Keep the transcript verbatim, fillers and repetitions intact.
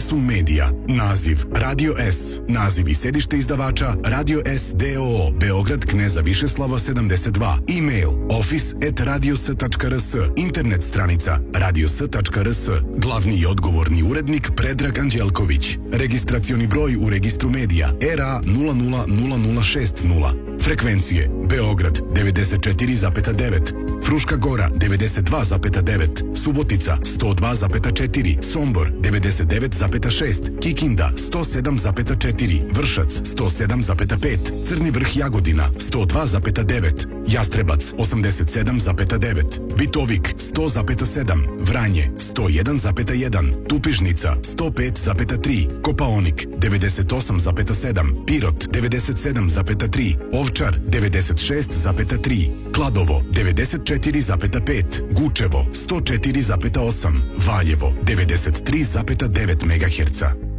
Univerzum Medija. Naziv Radio S. Naziv i sedište izdavača Radio S D O O Beograd Kneza Višeslava sedamdeset dva. E-mail office at radios tačka r s. Internet stranica radios tačka r s. Glavni i odgovorni urednik Predrag Anđelković. Registracioni broj u registru medija R A nula nula nula nula šest nula. Frekvencije Beograd devedeset četiri zarez devet, Fruška Gora devedeset dva zarez devet, Subotica sto dva zarez četiri, Sombor devedeset devet zarez šest, Kikinda sto sedam zarez četiri, Vršac sto sedam zarez pet, Crni Vrh Jagodina sto dva zarez devet, Jastrebac osamdeset sedam zarez devet, Bitovik sto zarez sedam, Vranje sto jedan zarez jedan, Tupižnica sto pet zarez tri, Kopaonik devedeset osam zarez sedam, Pirot devedeset sedam zarez tri, Ovčar devedeset šest zarez tri, Kladovo devedeset četiri zarez pet, Gučevo sto četiri zarez osam, Valjevo devedeset tri zarez devet megaherca.